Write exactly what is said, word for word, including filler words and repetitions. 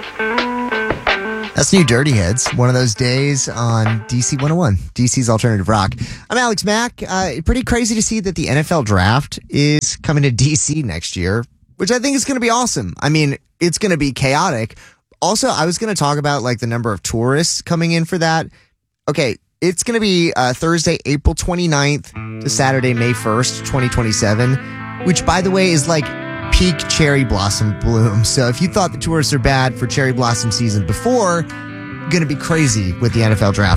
That's new Dirty Heads. One of those days on D C one oh one, D C's Alternative Rock. I'm Alex Mack. Uh, pretty crazy to see that the N F L draft is coming to D C next year, which I think is going to be awesome. I mean, it's going to be chaotic. Also, I was going to talk about like the number of tourists coming in for that. Okay, it's going to be uh, Thursday, April twenty-ninth to Saturday, May first, twenty twenty-seven, which, by the way, is like peak cherry blossom bloom. So if you thought the tourists are bad for cherry blossom season before, going to be crazy with the N F L draft.